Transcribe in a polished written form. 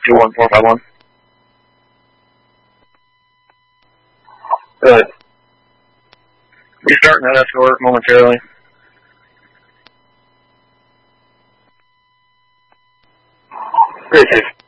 21451. Good. Restarting that escort momentarily. Great, Chief.